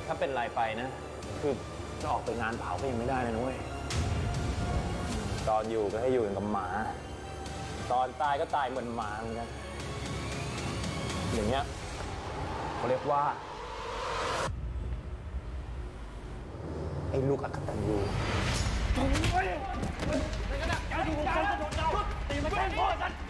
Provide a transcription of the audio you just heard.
ถ้าเป็นไรไปนะคือจะออกไปงานเผาก็ยังไม่ได้เลยนะเว้ยตอนอยู่ก็ให้อยู่อย่างกับหมาตอนตายก็ตายเหมือนหมาเหมือนกันอย่างเงี้ยเขาเรียกว่าไอ้ลูกอกตัญญูไม่งั้นอ่ะแกดูผมจะโดนเราตีมาแกล้งพ่อฉัน